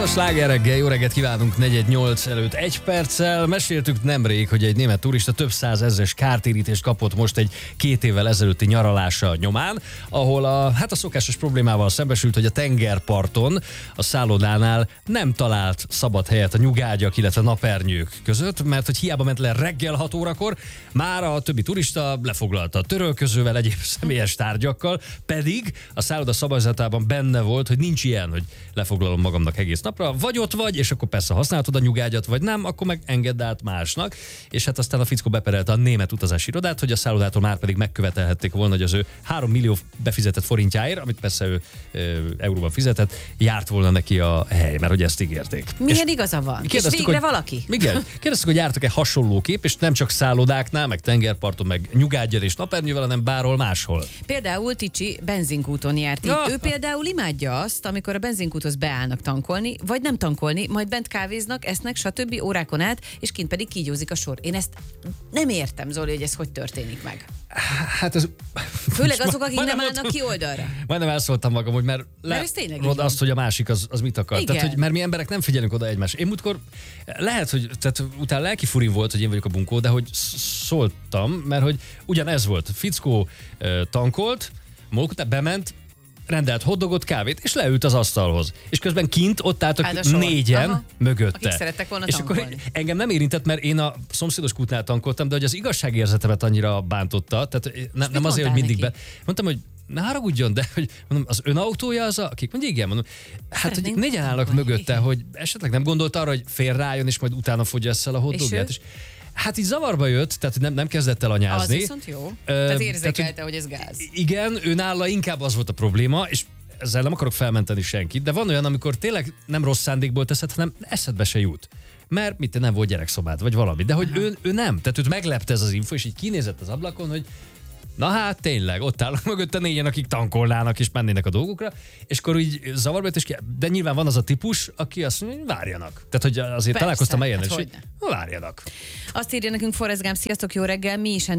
a Sláger reggel, jó reggelt kívánunk 418 előtt 1 perccel. Meséltük nemrég, hogy egy német turista több százezres kártérítést kapott most egy 2 évvel ezelőtti nyaralása nyomán, ahol a szokásos problémával szembesült, hogy a tengerparton, a szállodánál nem talált szabad helyet a nyugágyak, illetve napernyők között, mert hogy hiába ment le reggel 6 órakor, már a többi turista lefoglalta a törölközővel, egyéb személyes tárgyakkal, pedig a szálloda szabályzatában benne volt, hogy nincs ilyen, hogy lefoglalom magamnak egész napra, vagy ott vagy, és akkor persze használhatod a nyugágyat, vagy nem, akkor meg engedd át másnak. És hát aztán a fickó beperelte a német utazási irodát, hogy a szállodától már pedig megkövetelhették volna, hogy az ő 3 millió befizetett forintjáért, amit persze ő euróban fizetett, járt volna neki a hely, mert hogy ezt ígérték. Milyen igaza van? És végre valaki? Igen. Kérdeztük, hogy jártak-e hasonlóképp, és nem csak szállodáknál, meg tengerparton, meg nyugágyal és napernyővel, hanem bárhol máshol. Például Ticsi benzinkúton járt így. Ő például imádja azt, amikor a benzinkúthoz beállnak tankolni, vagy nem tankolni, majd bent kávéznak, esznek, stb. Órákon át, és kint pedig kígyózik a sor. Én ezt nem értem, Zoli, hogy ez hogy történik meg. Hát ez... Főleg azok, akik nem állnak ki oldalra. Majdnem elszóltam magam, hogy mert oda azt, hogy a másik az mit akar. Igen. Tehát, hogy, mert mi emberek nem figyelünk oda egymásra. Én múltkor lehet, hogy tehát utána lelki furim volt, hogy én vagyok a bunkó, de hogy szóltam, mert hogy ugyanez volt. Fickó tankolt, után bement, rendelt hotdogot, kávét, és leült az asztalhoz. És közben kint ott álltak 4-en mögötte. Akik szerettek volna és tankolni. akkor engem nem érintett, mert én a szomszédos kútnál tankoltam, de hogy az igazságérzetemet annyira bántotta, tehát nem azért, hogy mindig mondtam, hogy ne haragudjon, de hogy mondom, az ön autója az, akik mondja, igen, mondom, hát hogy 4-en állnak mögötte, hogy esetleg nem gondolt arra, hogy félreálljon, és majd utána fogja ezzel a hotdogját. És hát így zavarba jött, tehát nem kezdett el anyázni. Az viszont jó. Tehát érzékelte, hogy ez gáz. Igen, ő nála inkább az volt a probléma, és ezzel nem akarok felmenteni senkit, de van olyan, amikor tényleg nem rossz szándékból teszed, hanem eszedbe se jut. Mert mit nem volt gyerekszobád, vagy valami. De hogy ő nem. Tehát őt meglepte ez az info, és így kinézett az ablakon, hogy na hát tényleg, ott állnak mögötte 4-en, akik tankolnának és mennének a dolgokra, és akkor így zavarba jött, és de nyilván van az a típus, aki azt mondja, hogy várjanak. Tehát, hogy azért persze, találkoztam helyen, és hogy várjanak. Azt írja nekünk Forrest Gump, sziasztok, jó reggel,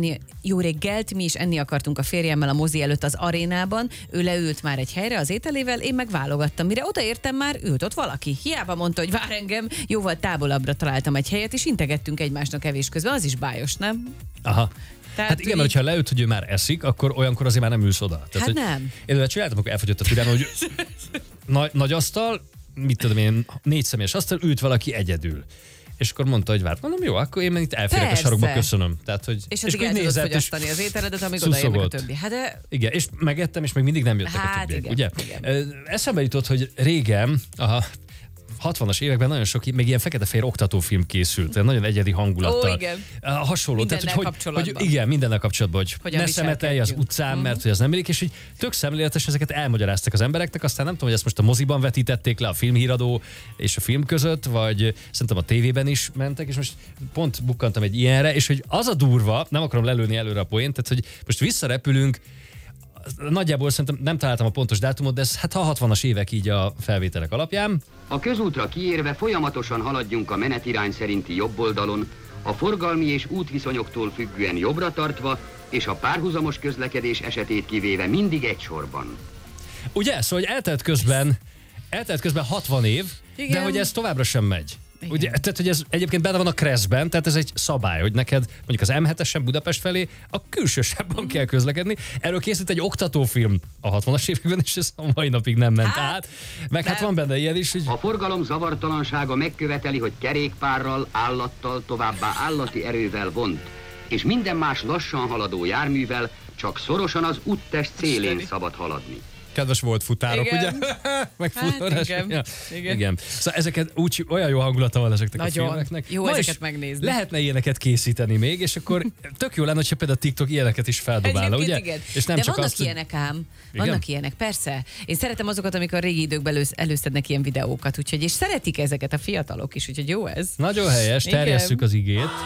jó reggelt, mi is enni akartunk a férjemmel a mozi előtt az arénában, ő leült már egy helyre az ételével, én meg válogattam. Mire odaértem, már ült ott valaki. Hiába mondta, hogy vár engem, jóval távolabbra találtam egy helyet, és integettünk egymásnak evés közben, az is bájos, nem? Aha. Tehát hát igen, mert ha leült, hogy ő már eszik, akkor olyankor azért már nem ülsz oda. Tehát, hát nem. Én csináltam, akkor elfogyott a türelme, hogy nagy asztal, mit tudom én, 4 személyes asztal, ült valaki egyedül. És akkor mondta, hogy várt. Mondom, jó, akkor én itt elférek a sarokba, köszönöm. Tehát, hogy, és addig el tudod fogyasztani az ételedet, amíg odaérnek a többi. Hát de... Igen, és megettem, és még mindig nem jöttek a többiek, ugye? Igen. Eszembe jutott, hogy régen, 60-as években nagyon sok, még ilyen fekete-fehér oktatófilm készült, nagyon egyedi hangulattal. Ó, igen. Hasonló. Mindennel Igen, mindennel kapcsolatban, hogy ne szemetelj az utcán, mert hogy az nem illik, és így tök szemléletes ezeket elmagyaráztak az embereknek, aztán nem tudom, hogy ezt most a moziban vetítették le a filmhíradó és a film között, vagy szerintem a tévében is mentek, és most pont bukkantam egy ilyenre, és hogy az a durva, nem akarom lelőni előre a poént, tehát hogy most visszarepülünk, nagyjából szerintem nem találtam a pontos dátumot, de ez hát a 60-as évek így a felvételek alapján. A közútra kiérve folyamatosan haladjunk a menetirány szerinti jobb oldalon, a forgalmi és útviszonyoktól függően jobbra tartva, és a párhuzamos közlekedés esetét kivéve mindig egy sorban. Ugye? Szóval eltelt közben 60 év, igen. De hogy ez továbbra sem megy. Ugye, tehát, hogy ez egyébként benne van a Kreszben, tehát ez egy szabály, hogy neked mondjuk az M7-esen Budapest felé a külső sávban kell közlekedni. Erről készült egy oktatófilm a 60-as években, és ez a mai napig nem ment át. Meg hát van benne ilyen is, hogy... A forgalom zavartalansága megköveteli, hogy kerékpárral, állattal, továbbá állati erővel vont, és minden más lassan haladó járművel csak szorosan az úttest célén szabad haladni. Kedves volt futárok, igen. Ugye? Meg futárás. Hát Igen. Szóval ezeket olyan jó hangulata van ezeknek nagyon a filmeknek. jó ezeket megnézni. Lehetne ilyeneket készíteni még, és akkor tök jó lenne, hogyha például a TikTok ilyeneket is feldobálna, ugye? Igen. És nem de csak vannak azt, ilyenek ám. Igen? Vannak ilyenek, persze. Én szeretem azokat, amikor a régi időkben előszednek ilyen videókat, úgyhogy és szeretik ezeket a fiatalok is, úgyhogy jó ez. Nagyon helyes, terjesszük az igét.